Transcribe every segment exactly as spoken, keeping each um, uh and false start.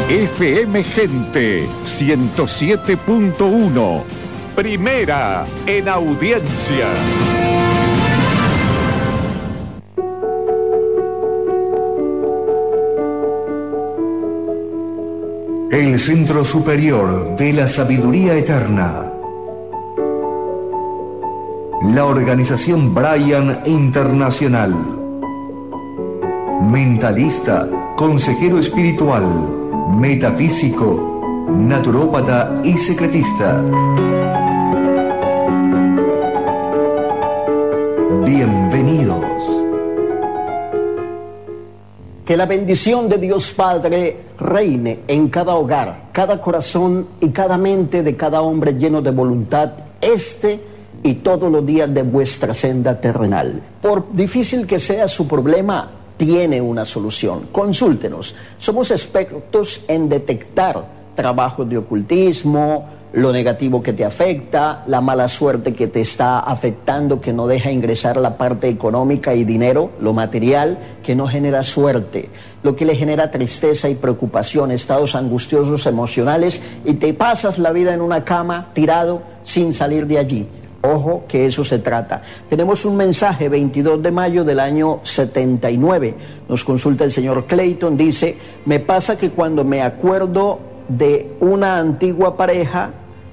F M Gente ciento siete punto uno, primera en audiencia. El Centro Superior de la Sabiduría Eterna. La organización Brian Internacional. Mentalista, consejero espiritual, metafísico, naturópata y secretista. Bienvenidos. Que la bendición de Dios Padre reine en cada hogar, cada corazón y cada mente de cada hombre lleno de voluntad, este y todos los días de vuestra senda terrenal. Por difícil que sea su problema, tiene una solución. Consúltenos. Somos expertos en detectar trabajos de ocultismo, lo negativo que te afecta, la mala suerte que te está afectando, que no deja ingresar la parte económica y dinero, lo material, que no genera suerte, lo que le genera tristeza y preocupación, estados angustiosos emocionales, y te pasas la vida en una cama, tirado, sin salir de allí. Ojo, que eso se trata. Tenemos un mensaje, veintidós de mayo del año setenta y nueve. Nos consulta el señor Clayton, dice: me pasa que cuando me acuerdo de una antigua pareja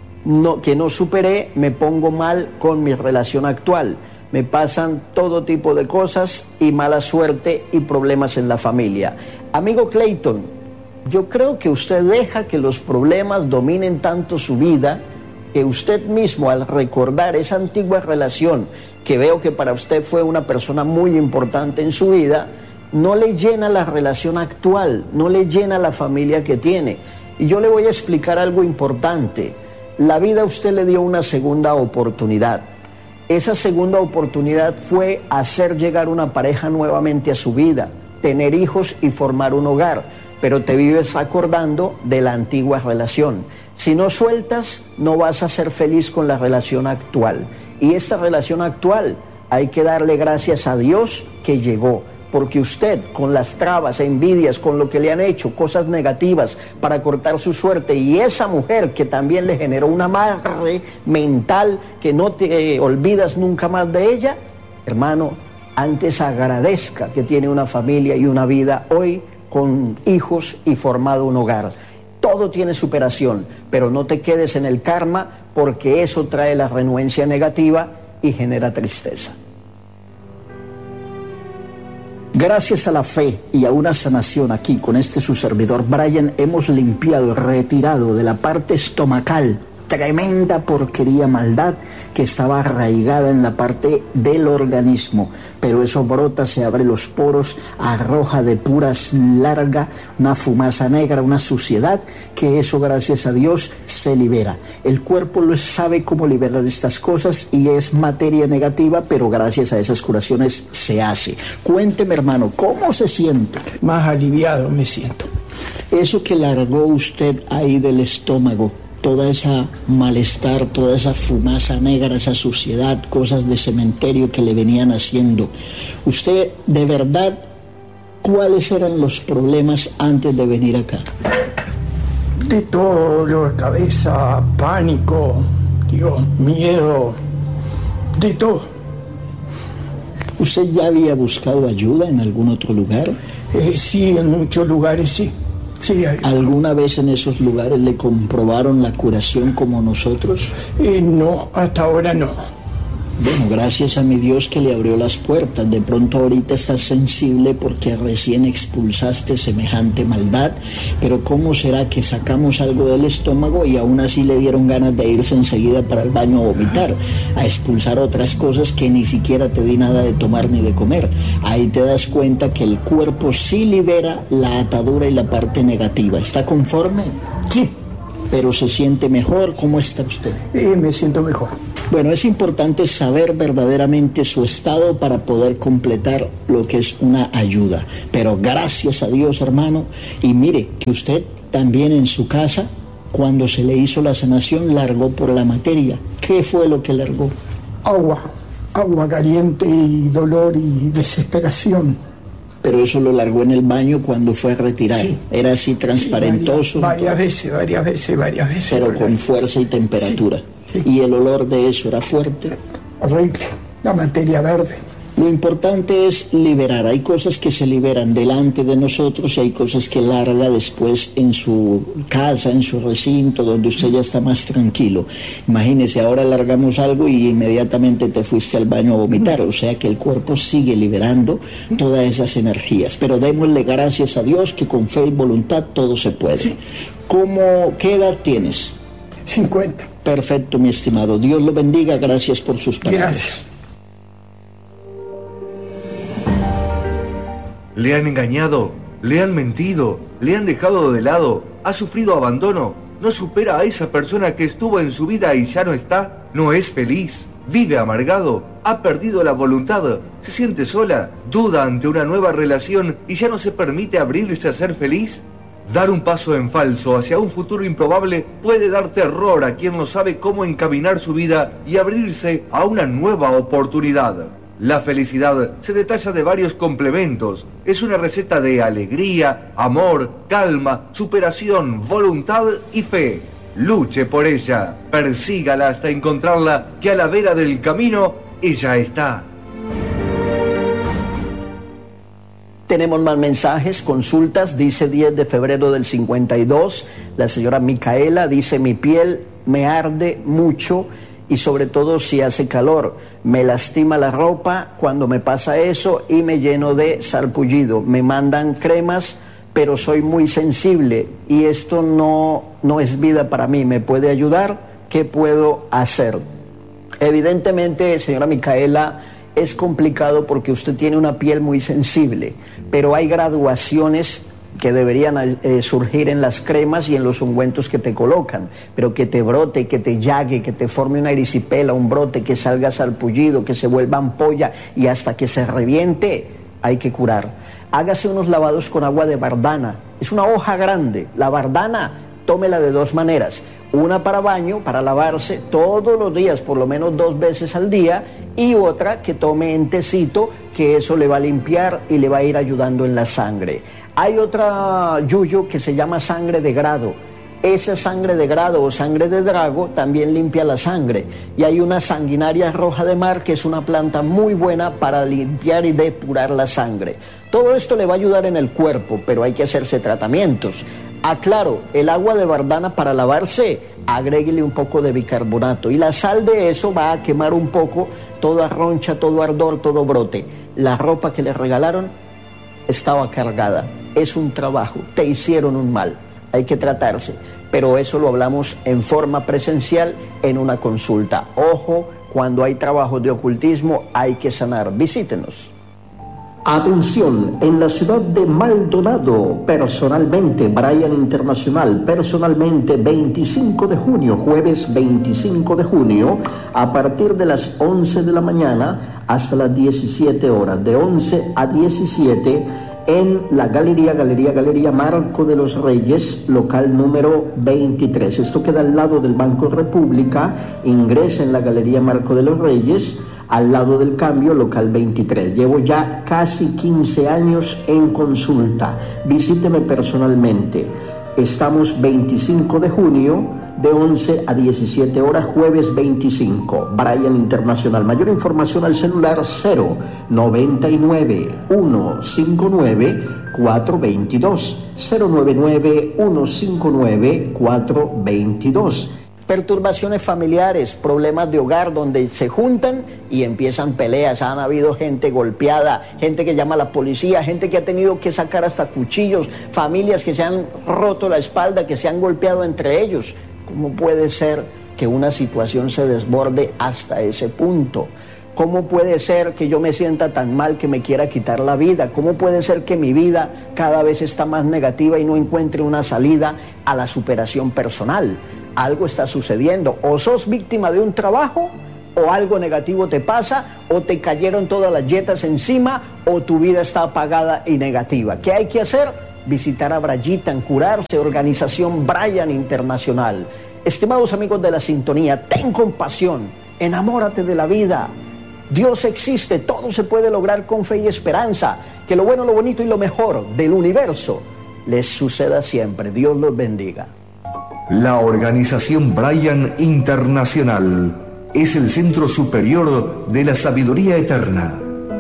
no, que no superé, me pongo mal con mi relación actual. Me pasan todo tipo de cosas y mala suerte y problemas en la familia. Amigo Clayton, yo creo que usted deja que los problemas dominen tanto su vida, que usted mismo, al recordar esa antigua relación, que veo que para usted fue una persona muy importante en su vida, no le llena la relación actual, no le llena la familia que tiene. Y yo le voy a explicar algo importante. La vida a usted le dio una segunda oportunidad. Esa segunda oportunidad fue hacer llegar una pareja nuevamente a su vida, tener hijos y formar un hogar, pero te vives acordando de la antigua relación. Si no sueltas, no vas a ser feliz con la relación actual. Y esta relación actual hay que darle gracias a Dios que llegó, porque usted, con las trabas, envidias, con lo que le han hecho, cosas negativas para cortar su suerte, y esa mujer que también le generó un amarre mental que no te eh, olvidas nunca más de ella, hermano, antes agradezca que tiene una familia y una vida hoy con hijos y formado un hogar. Todo tiene superación, pero no te quedes en el karma, porque eso trae la renuencia negativa y genera tristeza. Gracias a la fe y a una sanación aquí con este su servidor Brian, hemos limpiado y retirado de la parte estomacal tremenda porquería, maldad que estaba arraigada en la parte del organismo, pero eso brota, se abre los poros, arroja de puras larga una fumaza negra, una suciedad, que eso gracias a Dios se libera. El cuerpo lo sabe cómo liberar estas cosas y es materia negativa, pero gracias a esas curaciones se hace. Cuénteme, hermano, ¿cómo se siente? Más aliviado me siento. Eso que largó usted ahí del estómago, toda esa malestar, toda esa fumaza negra, esa suciedad, cosas de cementerio que le venían haciendo. Usted, de verdad, ¿cuáles eran los problemas antes de venir acá? De todo, dolor de cabeza, pánico, Dios, miedo, de todo. ¿Usted ya había buscado ayuda en algún otro lugar? Eh, sí, en muchos lugares sí. Sí, hay... ¿Alguna vez en esos lugares le comprobaron la curación como nosotros? Eh, no, hasta ahora no. Bueno, gracias a mi Dios que le abrió las puertas. De pronto ahorita estás sensible porque recién expulsaste semejante maldad, pero ¿cómo será que sacamos algo del estómago y aún así le dieron ganas de irse enseguida para el baño a vomitar, a expulsar otras cosas que ni siquiera te di nada de tomar ni de comer? Ahí te das cuenta que el cuerpo sí libera la atadura y la parte negativa. ¿Está conforme? Sí. ¿Pero se siente mejor? ¿Cómo está usted? Eh, me siento mejor. Bueno, es importante saber verdaderamente su estado para poder completar lo que es una ayuda. Pero gracias a Dios, hermano, y mire que usted también en su casa, cuando se le hizo la sanación, largó por la materia. ¿Qué fue lo que largó? Agua, agua caliente y dolor y desesperación. Pero eso lo largó en el baño cuando fue a retirar. Sí. Era así transparentoso. Sí, varias, varias veces, varias veces, varias veces. Pero ¿verdad? con fuerza y temperatura. Sí, sí. Y el olor de eso era fuerte. Horrible. La materia verde. Lo importante es liberar. Hay cosas que se liberan delante de nosotros y hay cosas que larga después en su casa, en su recinto, donde usted ya está más tranquilo. Imagínese, ahora largamos algo y inmediatamente te fuiste al baño a vomitar. O sea que el cuerpo sigue liberando todas esas energías. Pero démosle gracias a Dios que con fe y voluntad todo se puede. Sí. ¿Cómo, qué edad tienes? cincuenta. Perfecto, mi estimado. Dios lo bendiga. Gracias por sus palabras. Gracias. ¿Le han engañado? ¿Le han mentido? ¿Le han dejado de lado? ¿Ha sufrido abandono? ¿No supera a esa persona que estuvo en su vida y ya no está? ¿No es feliz? ¿Vive amargado? ¿Ha perdido la voluntad? ¿Se siente sola? ¿Duda ante una nueva relación y ya no se permite abrirse a ser feliz? Dar un paso en falso hacia un futuro improbable puede dar terror a quien no sabe cómo encaminar su vida y abrirse a una nueva oportunidad. La felicidad se detalla de varios complementos. Es una receta de alegría, amor, calma, superación, voluntad y fe. Luche por ella, persígala hasta encontrarla, que a la vera del camino ella está. Tenemos más mensajes, consultas. Dice diez de febrero del cincuenta y dos, la señora Micaela dice: mi piel me arde mucho y sobre todo si hace calor, me lastima la ropa cuando me pasa eso y me lleno de sarpullido, me mandan cremas, pero soy muy sensible y esto no, no es vida para mí, ¿me puede ayudar? ¿Qué puedo hacer? Evidentemente, señora Micaela, es complicado porque usted tiene una piel muy sensible, pero hay graduaciones que deberían eh, surgir en las cremas y en los ungüentos que te colocan, pero que te brote, que te llague, que te forme una erisipela, un brote, que salga sarpullido, que se vuelva ampolla y hasta que se reviente, hay que curar. Hágase unos lavados con agua de bardana, es una hoja grande, la bardana tómela de dos maneras, una para baño, para lavarse todos los días, por lo menos dos veces al día, y otra que tome en tecito, que eso le va a limpiar y le va a ir ayudando en la sangre. Hay otra yuyo que se llama sangre de grado. Esa sangre de grado o sangre de drago también limpia la sangre. Y hay una sanguinaria roja de mar que es una planta muy buena para limpiar y depurar la sangre. Todo esto le va a ayudar en el cuerpo, pero hay que hacerse tratamientos. Aclaro, el agua de bardana para lavarse, agréguele un poco de bicarbonato y la sal de eso va a quemar un poco toda roncha, todo ardor, todo brote. La ropa que le regalaron estaba cargada, es un trabajo, te hicieron un mal, hay que tratarse, pero eso lo hablamos en forma presencial en una consulta. Ojo, cuando hay trabajos de ocultismo hay que sanar, visítenos. Atención, en la ciudad de Maldonado, personalmente, Brian Internacional, personalmente, veinticinco de junio, jueves veinticinco de junio, a partir de las once de la mañana hasta las diecisiete horas, de once a diecisiete, en la Galería, Galería, Galería Marco de los Reyes, local número veintitrés. Esto queda al lado del Banco República, ingresa en la Galería Marco de los Reyes, al lado del Cambio, local veintitrés. Llevo ya casi quince años en consulta. Visíteme personalmente. Estamos veinticinco de junio, de once a diecisiete horas, jueves veinticinco. Brian Internacional. Mayor información al celular cero noventa y nueve, ciento cincuenta y nueve, cuatrocientos veintidós. cero noventa y nueve, ciento cincuenta y nueve, cuatrocientos veintidós. Perturbaciones familiares, problemas de hogar donde se juntan y empiezan peleas. Han habido gente golpeada, gente que llama a la policía, gente que ha tenido que sacar hasta cuchillos, familias que se han roto la espalda, que se han golpeado entre ellos. ¿Cómo puede ser que una situación se desborde hasta ese punto? ¿Cómo puede ser que yo me sienta tan mal que me quiera quitar la vida? ¿Cómo puede ser que mi vida cada vez está más negativa y no encuentre una salida a la superación personal? Algo está sucediendo, o sos víctima de un trabajo, o algo negativo te pasa, o te cayeron todas las yetas encima, o tu vida está apagada y negativa. ¿Qué hay que hacer? Visitar a Brayitan, curarse, organización Brian Internacional. Estimados amigos de la sintonía, ten compasión, enamórate de la vida. Dios existe, todo se puede lograr con fe y esperanza. Que lo bueno, lo bonito y lo mejor del universo les suceda siempre. Dios los bendiga. La organización Brian Internacional es el centro superior de la sabiduría eterna.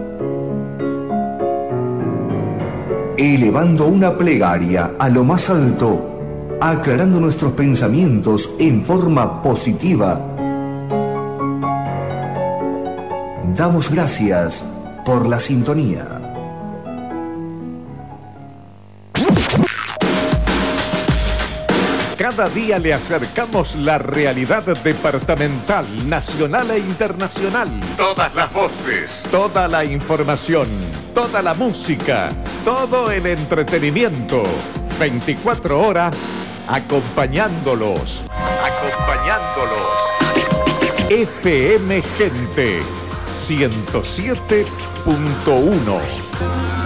Elevando una plegaria a lo más alto, aclarando nuestros pensamientos en forma positiva, damos gracias por la sintonía. Cada día le acercamos la realidad departamental, nacional e internacional. Todas las voces, toda la información, toda la música, todo el entretenimiento. veinticuatro horas acompañándolos, acompañándolos. F M Gente ciento siete punto uno.